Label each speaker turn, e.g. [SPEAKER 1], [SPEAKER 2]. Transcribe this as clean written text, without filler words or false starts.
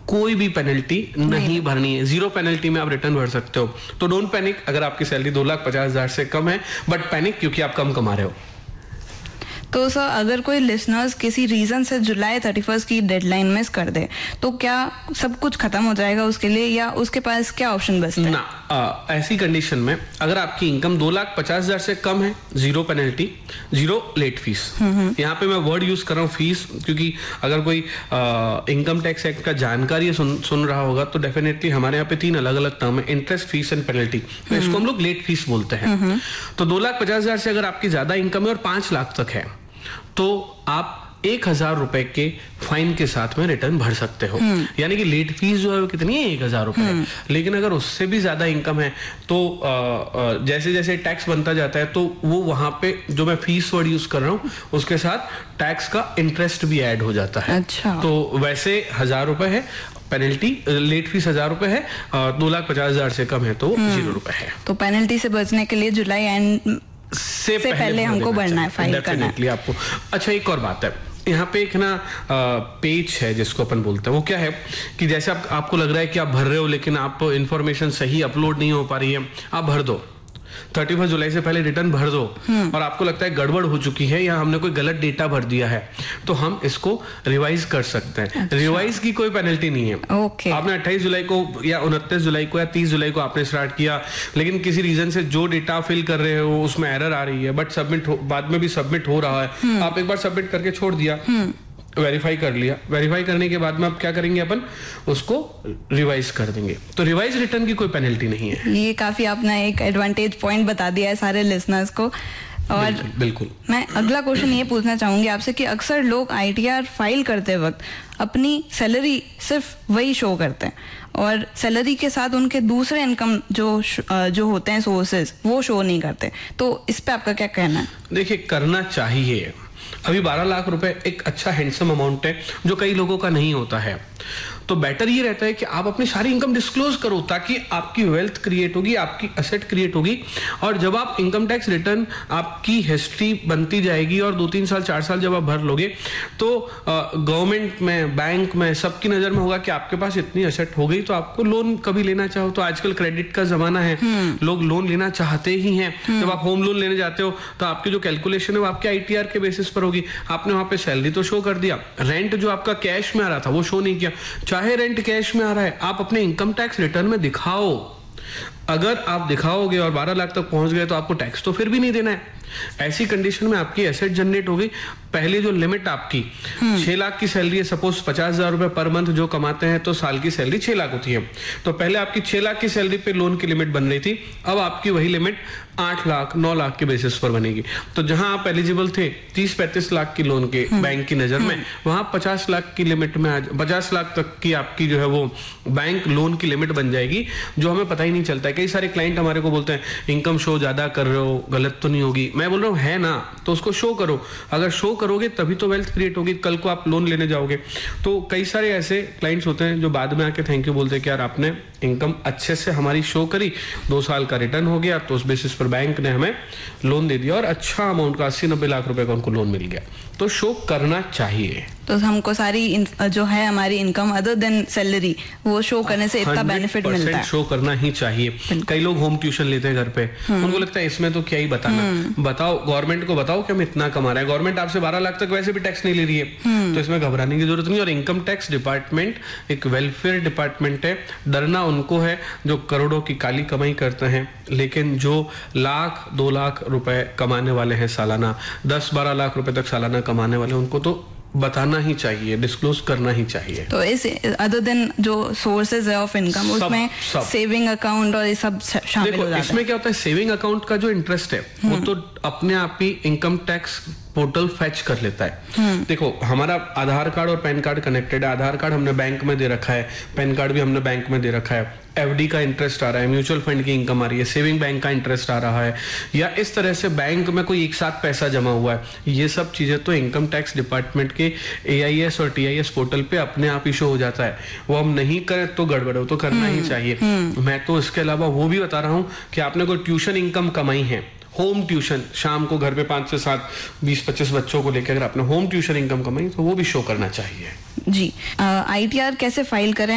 [SPEAKER 1] कोई भी पेनल्टी नहीं भरनी है, 0 पेनल्टी में आप रिटर्न भर सकते हो। तो डोंट पैनिक अगर आपकी सैलरी 2,50,000 से कम है, बट पैनिक क्योंकि आप कम कमा रहे हो।
[SPEAKER 2] तो सर अगर कोई लिसनर्स किसी रीजन से जुलाई 31 की डेडलाइन मिस कर दे तो क्या सब कुछ खत्म हो जाएगा उसके लिए, या उसके पास क्या ऑप्शन बचता है?
[SPEAKER 1] ना, ऐसी कंडीशन में अगर आपकी इनकम 2,50,000 से कम है, 0 पेनल्टी, 0 लेट फीस। यहाँ पे मैं वर्ड यूज कर रहा हूँ फीस, क्योंकि अगर कोई इनकम टैक्स एक्ट का जानकारी सुन रहा होगा तो डेफिनेटली हमारे यहाँ पे 3 अलग अलग टर्म है, इंटरेस्ट, फीस एंड पेनल्टी। तो इसको हम लोग लेट फीस बोलते हैं। तो 2,50,000 से अगर आपकी ज्यादा इनकम है और 5 लाख तक है तो आप 1,000 रुपए के फाइन के साथ में रिटर्न भर सकते हो। यानी कि लेट फीस जो है वो कितनी है, 1,000 रुपए। लेकिन अगर उससे भी ज्यादा इनकम है तो जैसे जैसे टैक्स बनता जाता है तो वो वहां पे जो मैं फीस वर्ड यूज कर रहा हूँ उसके साथ टैक्स का इंटरेस्ट भी ऐड हो जाता है।
[SPEAKER 2] अच्छा।
[SPEAKER 1] तो वैसे 1,000 रुपए है पेनल्टी, लेट फीस 1,000 रुपए है, 2,50,000 से कम है तो 0 रुपए है।
[SPEAKER 2] तो पेनल्टी से बचने के लिए जुलाई एंड से पहले हमको भरना है, फाइल करना है
[SPEAKER 1] आपको। अच्छा, एक और बात है, यहाँ पे एक ना पेज है जिसको अपन बोलते हैं, वो क्या है कि जैसे आपको लग रहा है कि आप भर रहे हो लेकिन आप इंफॉर्मेशन सही अपलोड नहीं हो पा रही है, आप भर दो, 31 जुलाई से पहले रिटर्न भर दो। और आपको लगता है गड़बड़ हो चुकी है या हमने कोई गलत डेटा भर दिया है, तो हम इसको रिवाइज कर सकते हैं। अच्छा। रिवाइज की कोई पेनल्टी नहीं है।
[SPEAKER 2] ओके।
[SPEAKER 1] आपने 28 जुलाई को या 29 जुलाई को या 30 जुलाई को आपने स्टार्ट किया, लेकिन किसी रीजन से जो डेटा फिल कर रहे हो उसमें एरर आ रही है, बट बाद में भी सबमिट हो रहा है, आप एक बार सबमिट करके छोड़ दिया, वेरीफाई कर लिया, वेरीफाई करने के बाद में अब क्या करेंगे, अपन उसको रिवाइज कर देंगे। तो रिवाइज रिटर्न की कोई पेनल्टी नहीं है।
[SPEAKER 2] ये काफी आपने एक एडवांटेज पॉइंट बता दिया है सारे लिसनर्स को। और
[SPEAKER 1] बिल्कुल
[SPEAKER 2] मैं अगला क्वेश्चन ये पूछना चाहूंगी आपसे कि अक्सर लोग ITR फाइल करते वक्त अपनी सैलरी सिर्फ वही शो करते हैं और सैलरी के साथ उनके दूसरे इनकम जो होते हैं सोर्सेज वो शो नहीं करते, तो इस पे आपका क्या कहना है?
[SPEAKER 1] देखिए, करना चाहिए। अभी 12 लाख रुपए एक अच्छा हैंडसम अमाउंट है जो कई लोगों का नहीं होता है। तो बेटर ये रहता है कि आप अपनी सारी इनकम डिस्क्लोज करो ताकि आपकी वेल्थ क्रिएट होगी, आपकी एसेट क्रिएट होगी। और जब आप इनकम टैक्स रिटर्न आपकी हिस्ट्री बनती जाएगी और 2-3 साल 4 साल जब आप भर लोगे तो गवर्नमेंट में, बैंक में, सबकी नजर में होगा कि आपके पास इतनी एसेट हो गई। तो आपको लोन कभी लेना चाहो तो आजकल क्रेडिट का जमाना है, लोग लोन लेना चाहते ही हैं। जब आप होम लोन लेने जाते हो तो आपकी जो कैलकुलेशन है वो आपके ITR के बेसिस पर होगी। आपने वहां पे सैलरी तो शो कर दिया, रेंट जो आपका कैश में आ रहा था वो शो नहीं किया। चाहे रेंट कैश में आ रहा है, आप अपने इनकम टैक्स रिटर्न में दिखाओ। अगर आप दिखाओगे और 12 लाख तक पहुंच गए तो आपको टैक्स तो फिर भी नहीं देना है। ऐसी कंडीशन में आपकी एसेट जनरेट हो गई। पहले जो लिमिट आपकी 6 लाख की सैलरी है, सपोज 50,000 रुपए पर मंथ जो कमाते हैं तो साल की सैलरी 6 लाख होती है। तो पहले आपकी 6 लाख की सैलरी पे लोन की लिमिट बन रही थी, अब आपकी वही लिमिट 8 लाख 9 लाख के बेसिस पर बनेगी। तो जहां आप एलिजिबल थे 30-35 लाख की लोन के बैंक की नजर में, वहां 50 लाख की लिमिट में 50 लाख तक की आपकी जो है वो बैंक लोन की लिमिट बन जाएगी, जो हमें पता ही नहीं चलता है। कई सारे क्लाइंट हमारे को बोलते हैं इनकम शो ज्यादा कर रहे हो, गलत तो नहीं होगी। मैं बोल रहा हूँ है ना, तो उसको शो करो। अगर शो करोगे तभी तो वेल्थ क्रिएट होगी, कल को आप लोन लेने जाओगे। तो कई सारे ऐसे क्लाइंट्स होते हैं जो बाद में आके थैंक यू बोलते हैं कि यार आपने इनकम अच्छे से हमारी शो करी, 2 साल का रिटर्न हो गया, तो उस बेसिस पर बैंक ने हमें लोन दे दिया और अच्छा अमाउंट का 80-90 लाख रुपए का उनको लोन मिल गया। तो शो करना चाहिए।
[SPEAKER 2] तो हमको सारी जो है हमारी इनकम अदर देन सैलरी वो शो करने से इतना बेनिफिट मिलता है।
[SPEAKER 1] शो करना ही चाहिए। कई लोग होम ट्यूशन लेते हैं घर पे, उनको लगता है इसमें तो क्या ही बताना। बताओ, गवर्नमेंट को बताओ कि हम इतना कमा रहे हैं। गवर्नमेंट आपसे 12 लाख तक वैसे भी टैक्स नहीं ले रही है, तो इसमें घबराने की जरूरत नहीं। और इनकम टैक्स डिपार्टमेंट एक वेलफेयर डिपार्टमेंट है। डरना उनको है जो करोड़ों की काली कमाई करते हैं, लेकिन जो लाख 2 लाख रुपए कमाने वाले हैं सालाना, 10-12 लाख रुपए तक सालाना कमाने वाले, उनको तो बताना ही चाहिए, डिस्क्लोज करना ही चाहिए।
[SPEAKER 2] तो इस अदर देन जो सोर्सेज है ऑफ इनकम उसमें सेविंग अकाउंट और ये सब शामिल हो जाता है।
[SPEAKER 1] इसमें क्या होता है, सेविंग अकाउंट का जो इंटरेस्ट है वो तो अपने आप ही इनकम टैक्स पोर्टल फैच कर लेता है। देखो, हमारा आधार कार्ड और पैन कार्ड कनेक्टेड है। आधार कार्ड हमने बैंक में दे रखा है, पैन कार्ड भी हमने बैंक में दे रखा है। FD का इंटरेस्ट आ रहा है, म्यूचुअल फंड की इनकम आ रही है, सेविंग बैंक का इंटरेस्ट आ रहा है, या इस तरह से बैंक में कोई एक साथ पैसा जमा हुआ है। ये सब चीजें तो इनकम टैक्स डिपार्टमेंट के AIS और TIS पोर्टल पे अपने आप ही शो हो जाता है। वो हम नहीं करें तो गड़बड़ हो, तो करना ही चाहिए। मैं तो इसके अलावा वो भी बता रहा हूँ कि आपने कोई ट्यूशन इनकम कमाई है, होम ट्यूशन, शाम को घर पे 5 से 7 20-25 बच्चों को लेकर अगर आपने होम ट्यूशन इनकम कमाई तो वो भी शो करना चाहिए।
[SPEAKER 2] जी, ITR कैसे फाइल करें